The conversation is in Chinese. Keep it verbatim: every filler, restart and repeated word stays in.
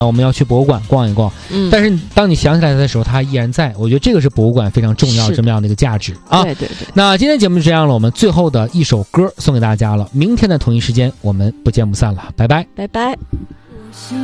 我们要去博物馆逛一逛，嗯，但是当你想起来的时候，它依然在。我觉得这个是博物馆非常重要这么样的一个价值啊。 对对对。 那今天节目就这样了，我们最后的一首歌送给大家了。明天的同一时间，我们不见不散了，拜拜， 拜拜。